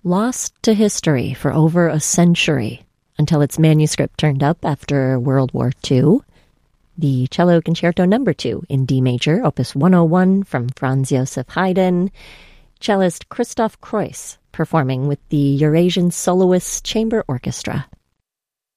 Lost to history for over a century until its manuscript turned up after World War II. The Cello Concerto No. 2 in D major, Opus 101 from Franz Joseph Haydn. Cellist Christoph Kreuss performing with the Eurasian Soloist Chamber Orchestra.